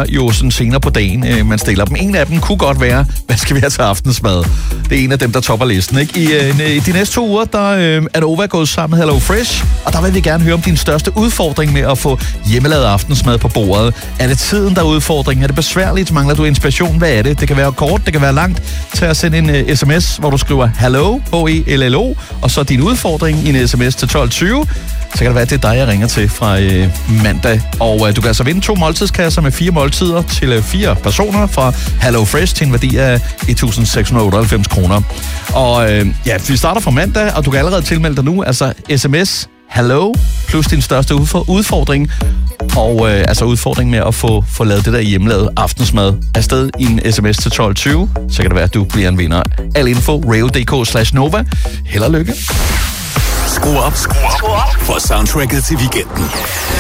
være jo sådan senere på dagen, man stiller dem. En af dem kunne godt være, hvad skal vi have til aftensmad? Det er en af dem, der topper listen, ikke? I de næste 2 uger, der er Nova gået sammen med Hello Fresh, og der vil vi gerne høre om din største udfordring med at få hjemmelavet aftensmad på bordet. Er det tiden, der er udfordringen? Er det besværligt? Mangler du inspiration? Hvad er det? Det kan være kort, det kan være langt. Tag at sende en sms, hvor du skriver Hello, H-E-L-L-O, og så din udfordring i en sms til 1220. Så kan det være, at det er dig, jeg ringer til fra mandag. Og du kan altså vinde 2 måltidskasser med 4 måltider til 4 personer fra Hello Fresh til en værdi af 1.698 kroner. Og vi starter fra mandag, og du kan allerede tilmelde dig nu. Altså sms Hello plus din største udfordring. Og altså udfordring med at få lavet det der hjemmelavet aftensmad afsted i en sms til 1220. Så kan det være, at du bliver en vinder. Al info, radio.dk/Nova. Held og lykke. Skru op for soundtracket til weekenden.